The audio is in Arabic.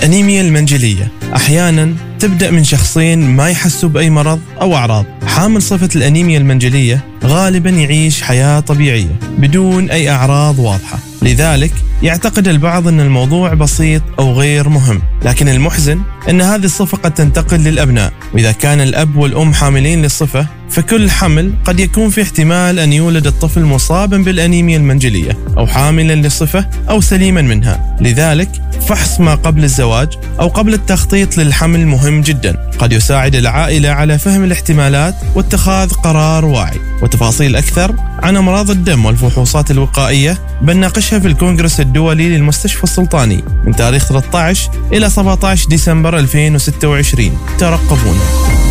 الأنيميا المنجلية أحياناً تبدأ من شخصين ما يحسوا بأي مرض أو أعراض. حامل صفة الأنيميا المنجلية غالباً يعيش حياة طبيعية بدون أي أعراض واضحة، لذلك يعتقد البعض أن الموضوع بسيط أو غير مهم. لكن المحزن أن هذه الصفة قد تنتقل للأبناء، وإذا كان الأب والأم حاملين للصفة فكل حمل قد يكون في احتمال أن يولد الطفل مصابا بالأنيميا المنجلية أو حاملا للصفة أو سليما منها. لذلك فحص ما قبل الزواج أو قبل التخطيط للحمل مهم جدا، قد يساعد العائلة على فهم الاحتمالات واتخاذ قرار واعي. وتفاصيل أكثر عن أمراض الدم والفحوصات الوقائية بنناقشها في الكونغرس الدولي للمستشفى السلطاني من تاريخ 13 إلى 17 ديسمبر 2026. ترقبونا.